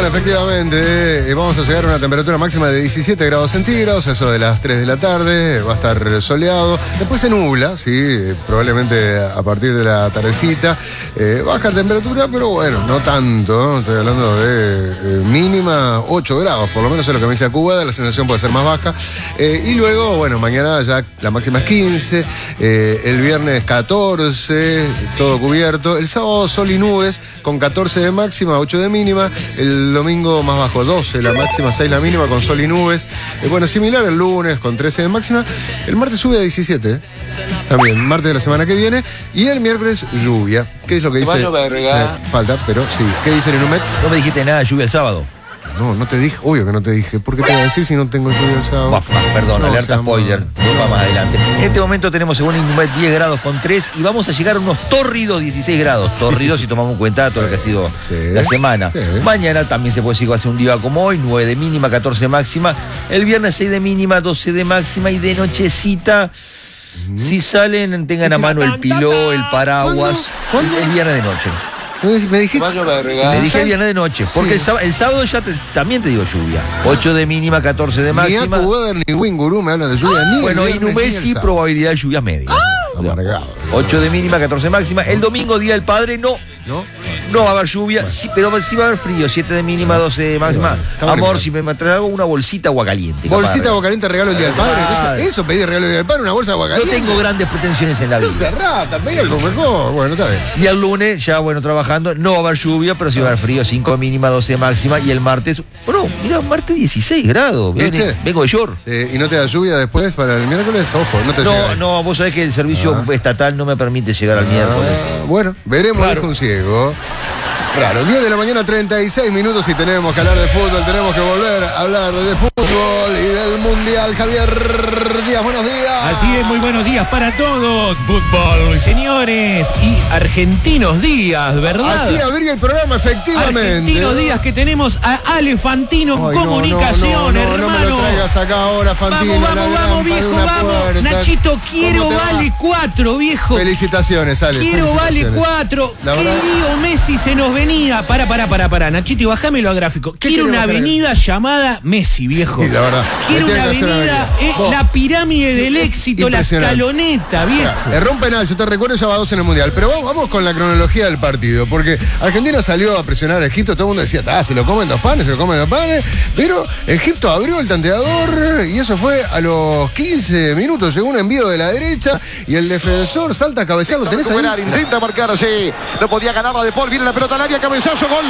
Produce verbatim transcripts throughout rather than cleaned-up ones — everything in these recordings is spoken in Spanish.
Bueno, efectivamente, eh, vamos a llegar a una temperatura máxima de diecisiete grados centígrados, eso de las tres de la tarde, va a estar soleado, después se nubla, sí, probablemente a partir de la tardecita, eh, baja temperatura, pero bueno, no tanto, ¿no? Estoy hablando de eh, mínima ocho grados, por lo menos es lo que me dice Cubada, la sensación puede ser más baja, eh, y luego, bueno, mañana ya la máxima es quince, eh, el viernes catorce, todo cubierto, el sábado sol y nubes, con catorce de máxima, ocho de mínima, el domingo más bajo, doce la máxima, seis la mínima, con sol y nubes. Eh, bueno, similar el lunes, con trece de máxima. El martes sube a diecisiete, ¿eh? También, martes de la semana que viene. Y el miércoles, lluvia. ¿Qué es lo que dice? Eh, falta, pero sí. ¿Qué dice el Inumet? No me dijiste nada de lluvia el sábado. No, no te dije, obvio que no te dije. ¿Por qué te voy a decir si no tengo lluvia el sábado? Bah, perdón, no, alerta spoiler. Vamos más adelante. En este momento tenemos, según Inumet, diez grados con tres y vamos a llegar a unos tórridos dieciséis grados. Tórridos si tomamos en cuenta todo lo que ha sido sí, la semana. Sí. Mañana también se puede decir que va a ser un día como hoy, nueve de mínima, catorce de máxima. El viernes seis de mínima, doce de máxima y de nochecita. Mm. Si salen, tengan a mano el piló, el paraguas. ¿Cuándo? ¿Cuándo? El viernes de noche. Me dijiste. Le dije el viernes de noche, porque sí. el, sábado, el sábado ya te, también te digo lluvia. ocho de mínima, catorce de máxima. Ni Weather ni Winguru me hablan de lluvia, ah, ni bueno, y Inumet sí, probabilidad de lluvia media. Ah, amargado. ocho de mínima, catorce de máxima. El domingo, día del padre, no. ¿No? No va a haber lluvia, bueno. sí, pero sí va a haber frío, siete de mínima, doce de máxima. Bueno, amor, si me traes algo, una bolsita agua caliente. Bolsita agua caliente, regalo el día del padre. Ah, eso, eso pedí regalo el día del padre, una bolsa de agua caliente. No tengo grandes pretensiones en la vida. No cerrata, pedí algo mejor. Bueno, está bien. Y el lunes, ya bueno, trabajando, no va a haber lluvia, pero sí va a haber frío, cinco de mínima, doce de máxima. Y el martes, bueno, mira, martes dieciséis grados. ¿Viste? Vengo de short. Eh, ¿Y no te da lluvia después para el miércoles? Ojo, no te No, llega. no, vos sabés que el servicio ah. estatal no me permite llegar al ah. miércoles. Bueno, veremos claro. un ciego. Claro, diez de la mañana, treinta y seis minutos y tenemos que hablar de fútbol, tenemos que volver a hablar de fútbol y del Mundial. Javier Díaz, buenos días. Así es, muy buenos días para todos. Fútbol, señores, y argentinos días, ¿verdad? Así abría el programa, efectivamente. Argentinos días que tenemos a Ale Fantino en comunicación, no, no, no, hermano. No me lo traigas acá ahora, Fantino. Vamos, vamos, vamos, viejo, vamos. Puerta. Nachito, quiero vale cuatro, viejo. Felicitaciones, Ale. Quiero vale cuatro. Qué lío Messi se nos venía. Para, para, para, para, Nachito, y bajámelo a gráfico. Quiero una avenida llamada Messi, viejo. Sí, la verdad. Quiero una avenida, eh, la pirámide del éxito, la escaloneta, viejo. Erró un penal, yo te recuerdo, ya va dos en el Mundial. Pero vamos, vamos con la cronología del partido, porque Argentina salió a presionar a Egipto, todo el mundo decía, ah, se lo comen dos panes, se lo comen dos panes, pero Egipto abrió el tanteador y eso fue a los quince minutos, llegó un envío de la derecha y el defensor salta a cabecear, ¿lo tenés ahí? Intenta marcar así, no podía ganar la de Paul, viene la pelota al área, cabezazo, gol,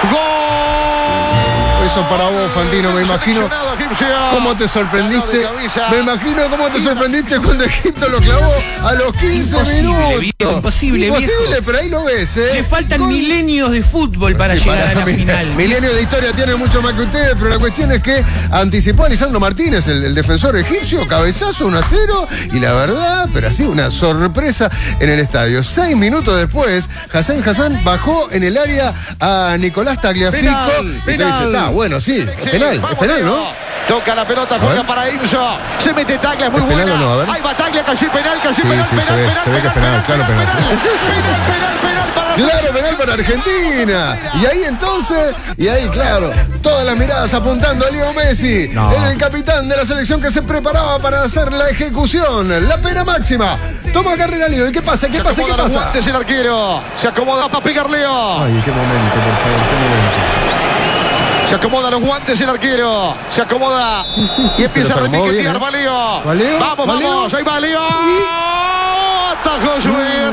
gol. Eso para vos, Fantino, me imagino cómo te sorprendiste. Me imagino cómo te sorprendiste cuando Egipto lo clavó a los quince imposible, minutos. Viejo, imposible, imposible, viejo. Pero ahí lo ves, ¿eh? Le faltan gol. milenios de fútbol para sí, llegar para a la final. Milenios de historia tiene mucho más que ustedes, pero la cuestión es que anticipó a Lisandro Martínez, el, el defensor egipcio, cabezazo uno a cero, y la verdad, pero así una sorpresa en el estadio. Seis minutos después, Hassan Hassan bajó en el área a Nicolás Tagliafico. Penal, y te dice, está bueno, sí, es penal, es penal, ¿no? Toca la pelota, juega para Inso. Se mete Taglia, es muy ¿Es buena. No? Ahí va Taglia, casi penal, casi sí, penal, sí, penal, se ve, penal, se ve penal, que es penal, penal, claro, penal. Penal, penal, penal para Claro, penal para Argentina. Y ahí entonces, y ahí, claro, todas las miradas apuntando a Leo Messi. No. Era el capitán de la selección que se preparaba para hacer la ejecución. La pena máxima. Toma carrera Leo. ¿Y qué pasa? ¿Qué se pasa? ¿Qué pasa? Guantes el arquero. Se acomoda para pegar Leo. Ay, qué momento, por favor, qué momento. Se acomoda los guantes el arquero. Se acomoda. Sí, sí, sí, y empieza a repiquetear. ¿eh? Va Leo. ¿Va Leo? Vamos, ¿Va vamos. Leo? Ahí va Leo. ¿Y? Atajó Juir.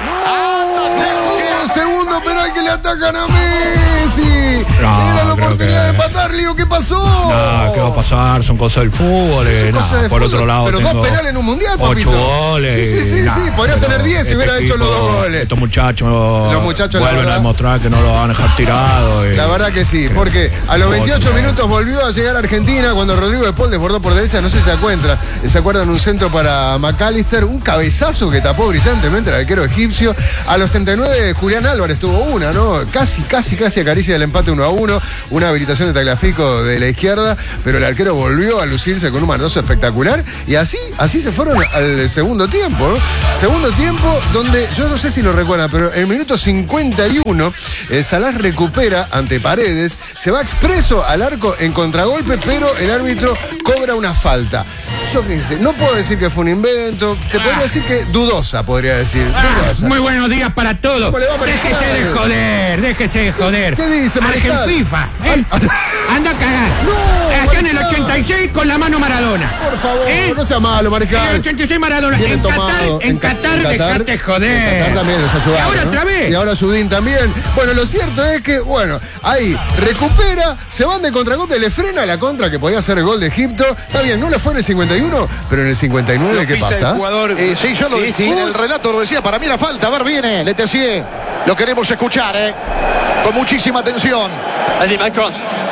No, segundo penal que le atacan a Messi. No, era la oportunidad que... de empatar, Leo. ¿Qué pasó? No, ¿qué va a pasar? Son cosas del fútbol. Sí, eh, no, cosas por fútbol, otro lado, pero tengo dos penales en un mundial, papito. Ocho goles. Sí, sí, sí, nah, sí. Podría tener diez si hubiera equipo, hecho los dos goles. Estos muchachos, los muchachos vuelven verdad, a demostrar que no lo van a dejar tirado. Eh. La verdad que sí, porque a los veintiocho minutos volvió a llegar a Argentina cuando Rodrigo de Paul desbordó por derecha, no sé si se acuerdan, se acuerdan un centro para McAllister, un cabezazo que tapó brillantemente el arquero egipcio. A los treinta y nueve Julián Álvarez tuvo una, ¿no? Casi, casi, casi acaricia el empate uno a uno, una habilitación de Tagliafico de la izquierda, pero el arquero volvió a lucirse con un manoso espectacular y así, así se fueron al segundo tiempo, ¿no? Segundo tiempo donde, yo no sé si lo recuerdan, pero en el minuto cincuenta y uno, eh, Salah recupera ante Paredes, se va expreso al arco en contragolpe, pero el árbitro cobra una falta. Yo qué sé, no puedo decir que fue un invento, te podría decir que dudosa, podría decir. Ah, dudosa. muy buenos días para todos. ¿Cómo le va, Mariscal? Déjese de joder, déjese de joder. ¿Qué dice, Mariscal? Argen FIFA, ¿eh? Anda a cagar. No, Allá en el Mariscal. ochenta y seis con la mano Maradona. Por favor, ¿Eh? no sea malo, En el Mariscal. ochenta y seis Maradona. Viene En tomado. Qatar, en En Ca- Qatar, en Qatar, dejate joder. En Qatar también les ayudaron, Y ahora ¿no? otra vez. Y ahora Judín también. Bueno, lo cierto es que, bueno, ahí recupera, se van de contragolpe, le frena la contra que podía ser el gol de Egipto. Está bien, no le fue en el cincuenta y uno, pero en el cincuenta y nueve, ¿qué pasa? Eh, sí, yo lo Sí, decía, sí. en el relato lo decía, para mí la falta, a ver, viene, Letessier, lo queremos escuchar, ¿eh? Con muchísima atención. Allez, Macron.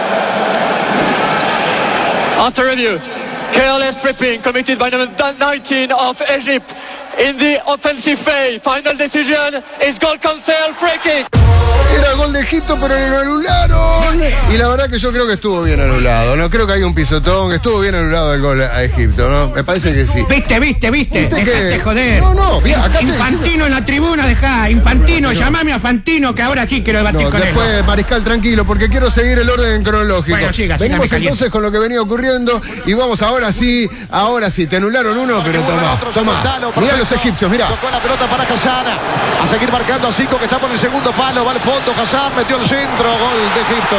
After review, careless tripping committed by number nineteen of Egypt in the offensive phase. Final decision is goal cancel, free kick. Era gol de Egipto, pero lo anularon. Y la verdad que yo creo que estuvo bien anulado. No creo que haya un pisotón. Estuvo bien anulado el gol a Egipto, ¿no? Me parece que sí. Viste, viste, viste. ¿Viste Dejate que- joder. No, no, mira, acá estoy Infantino en la tribuna, dejá. Infantino, llamame a Fantino, que ahora sí quiero debatir No, con después, él. Mariscal, tranquilo, porque quiero seguir el orden cronológico. Bueno, siga, siga, Venimos me caliento. entonces con lo que venía ocurriendo y vamos ahora sí, ahora sí, te anularon uno, pero toma, toma. Mirá los egipcios, mirá. Tocó la pelota para Hassan. A seguir marcando a cinco que está por el segundo palo. Va al fondo Hassan, metió el centro. Gol de Egipto.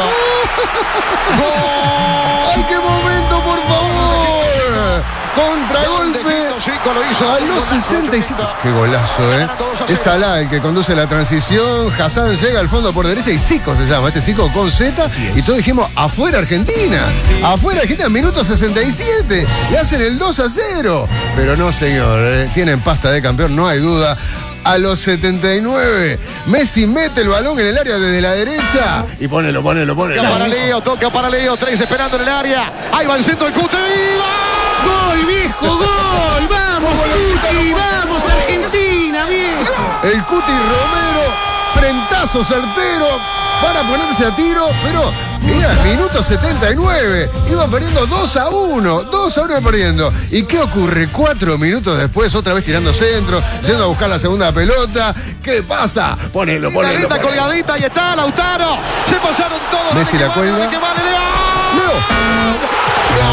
¡Gol! ¡Ay, qué momento, por favor! Contragolpe cinco lo hizo. a los sesenta y cinco. Qué golazo, ¿eh? Es Salah el que conduce la transición. Hassan llega al fondo por derecha y Zico se llama. Este Zico con Z. Y todos dijimos, afuera Argentina. Afuera Argentina, minuto sesenta y siete. Le hacen el dos a cero. Pero no, señor. ¿eh? Tienen pasta de campeón, no hay duda. A los setenta y nueve, Messi mete el balón en el área desde la derecha. Y ponelo, ponelo, ponelo. Toca para Leo, toca para Leo. Tres esperando en el área. Ahí va el centro del Cuti. ¡Gol, viejo, gol! ¡Vamos, Cuti! ¡Vamos, Argentina, viejo! El Cuti Romero, frentazo certero para ponerse a tiro, pero mira, minuto setenta y nueve, iban perdiendo dos a uno, dos a uno perdiendo. ¿Y qué ocurre? Cuatro minutos después, otra vez tirando centro, yendo a buscar la segunda pelota. ¿Qué pasa? Ponelo, Una ponelo. linda ponelo. colgadita y está Lautaro. Se pasaron todos. Messi Dale que la vale, cuelga. dale que vale, Leo. Leo.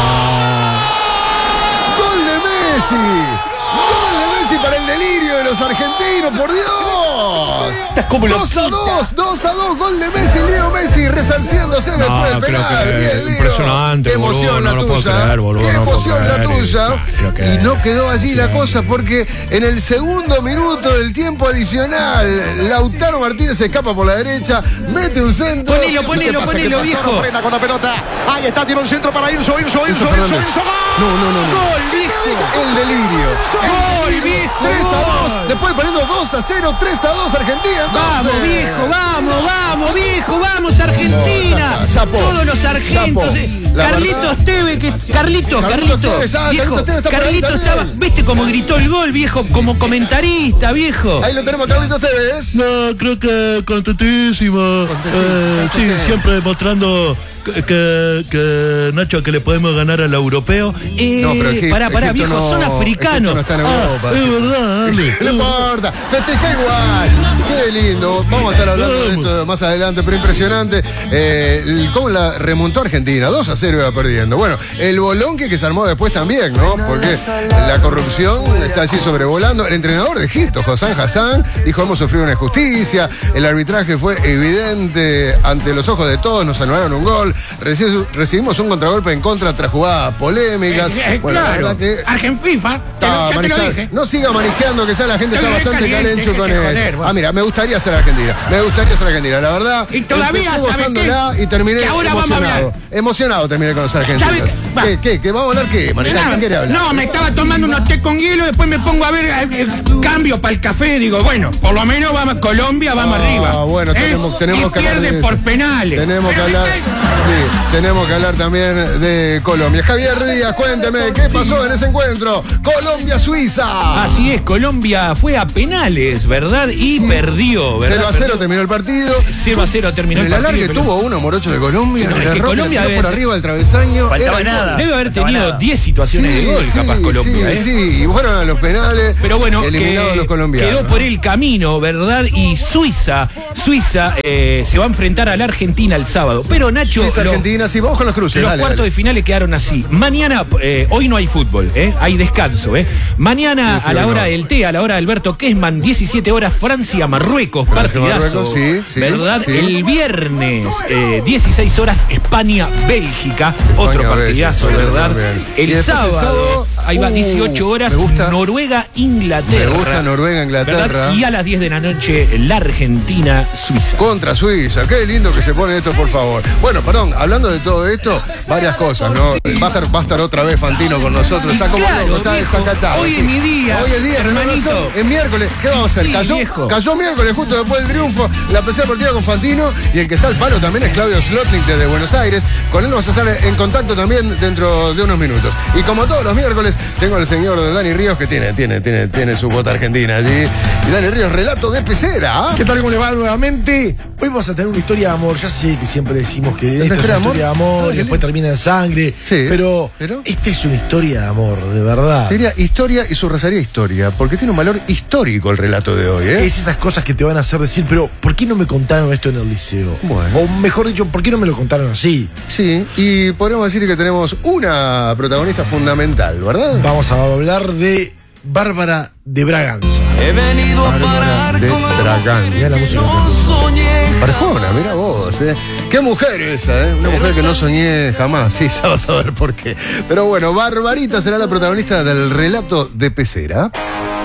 ¡Gol de Messi! ¡Gol de Messi para el delirio de los argentinos, por Dios! dos a dos, dos a dos, gol de Messi, Leo Messi resarciéndose después No, del creo penal. que Bien, Leo. impresionante, Qué emoción boludo, la no lo puedo tuya. creer, boludo, Qué no lo puedo emoción la creer. tuya. No, creo que- Y no quedó allí la cosa porque en el segundo minuto del tiempo adicional, Lautaro Martínez se escapa por la derecha, mete un centro. Ponelo, ¿Y qué ponelo, pasa? ¿Qué ponelo, pasa? viejo. No frena con la pelota. Ahí está, tiene un centro para Enzo, Enzo, Enzo, Enzo Enzo, Fernández. Enzo. ¡Gol! No, no, no, no. ¡Gol, viejo! El delirio. ¡Gol, viejo! tres a dos. ¡Gol! Después perdiendo dos a cero, tres a dos Argentina. Vamos, entonces. viejo, vamos, vamos, viejo, vamos, Argentina. No, chapo, Todos los argentos. chapo. eh, La Carlitos verdad- Teve, que Carlitos, Carlitos Carlitos. Tevez, ah, viejo, Carlitos Tevez está por ahí Carlitos también. estaba, ¿viste cómo gritó el gol, viejo? Como comentarista, viejo. Ahí lo tenemos, Carlitos Tevez. No, creo que contentísimo. Eh, sí, siempre demostrando que, que, que, Nacho, que le podemos ganar al europeo. Eh, No, pero Egip- pará, pará, Egipto viejo, no- son Egipto africanos. no está en Ah, Europa. es verdad, dale. No importa, festeja igual. Qué lindo. Vamos a estar hablando de esto más adelante, pero impresionante. Eh, el- cómo la remontó Argentina. dos a cero iba perdiendo. Bueno, el bolonque que se armó después también, ¿no? Porque la corrupción está allí sobrevolando. El entrenador de Egipto, Hossam Hassan, dijo: hemos sufrido una injusticia. El arbitraje fue evidente ante los ojos de todos. Nos anularon un gol. Reci- Recibimos un contragolpe en contra tras jugadas polémicas. Eh, eh, Bueno, la claro. verdad que Argen FIFA, te lo- Ah, ya te lo Mariscal, dije. no siga manejando, que ya la gente Estoy está re bastante caliente, calencho con déjese esto. joder, vos. Ah, mira, me gustaría ser Argentina. Me gustaría ser Argentina, la verdad. Y todavía, empecé ¿sabe gozándola qué? y terminé Que ahora vamos a emocionado. hablar. Emocionado terminé con ser Argentina. ¿Sabe qué? Va. ¿Qué, qué, qué? ¿Vamos a hablar qué, Mariscal? Nada, ¿Qué quiere hablar? No, me estaba tomando unos té con hielo, después me pongo a ver eh, eh, cambio para el café. Digo, bueno, por lo menos vamos a Colombia, vamos Ah, arriba. bueno, ¿Eh? tenemos- tenemos y que hablar pierde de por eso. penales. Tenemos que Pero, hablar. ¿viste? sí, tenemos que hablar también de Colombia. Javier Díaz, cuénteme, ¿qué pasó en ese encuentro? Colombia-Suiza. Así es, Colombia fue a penales, ¿verdad? Y sí. perdió, ¿verdad? cero a cero terminó el partido. cero a cero terminó el, el partido. El alargue tuvo uno, Morocho de Colombia. No, es que Colombia debe, por arriba del travesaño. Faltaba nada. Debe haber tenido diez situaciones sí, de gol, sí, capaz Colombia. Sí, ¿eh? sí, y fueron a los penales. Pero bueno, eliminados que los colombianos. Quedó por el camino, ¿verdad? Y Suiza, Suiza eh, se va a enfrentar a la Argentina el sábado. Pero Nacho. Suiza, lo, Argentina, sí, vamos con los cruces. Los dale, cuartos dale. de finales quedaron así. Mañana, eh, hoy no hay fútbol, ¿eh? Hay descanso, ¿eh? Mañana, sí, sí, a la hora no. del té, a la hora de Alberto Kessman, diecisiete horas, Francia, Marruecos, Francia, partidazo. Marruecos, sí, sí, ¿verdad? sí. El viernes, eh, dieciséis horas, España, Bélgica, España, otro partidazo, Bélgica, ¿verdad? El sábado, el sábado, ahí va, dieciocho horas, Noruega, Inglaterra. Me gusta Noruega, Inglaterra. ¿verdad? Y a las diez de la noche, la Argentina, Suiza. Contra Suiza, qué lindo que se pone esto, por favor. Bueno, perdón, hablando de todo esto, varias cosas, ¿no? Va a estar, va a estar otra vez Fantino con nosotros, está como claro, loco, está viejo, desacatado. Hoy es mi día. Hoy es día, hermanito. Es miércoles, ¿qué vamos a hacer? Sí, cayó, viejo. cayó miércoles justo después del triunfo, la tercera partida con Fantino, y el que está al palo también es Claudio Slotnick desde Buenos Aires. Con él vamos a estar en contacto también dentro de unos minutos. Y como todos los miércoles, tengo al señor Dani Ríos, que tiene, tiene, tiene, tiene su bota argentina allí. Y Dani Ríos, relato de pecera. ¿eh? ¿Qué tal? ¿Cómo le va nuevamente? Hoy vamos a tener una historia de amor. Ya sé que siempre decimos que esta es una historia de amor y después termina en sangre. Sí, pero, pero esta es una historia de amor, de verdad. Sería historia y subrayaría historia, porque tiene un valor histórico el relato de hoy, ¿eh? Es esas cosas que te van a hacer decir, pero ¿por qué no me contaron esto en el liceo? Bueno. O mejor dicho, ¿por qué no me lo contaron así? Sí, y podríamos decir que tenemos una protagonista fundamental, ¿verdad? Vamos a hablar de Bárbara de Braganza. He venido Bárbara a parar de con Braganza. Mira la música. No soñé. Arjona, mira vos, ¿eh? Qué mujer esa, ¿eh? Una mujer que no soñé jamás, sí, ya vas a ver por qué. Pero bueno, Barbarita será la protagonista del relato de pecera.